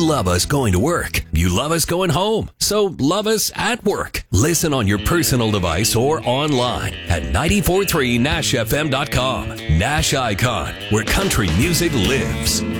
love us going to work. You love us going home. So love us at work. Listen on your personal device or online at 94.3 NashFM.com. Nash Icon, where country music lives.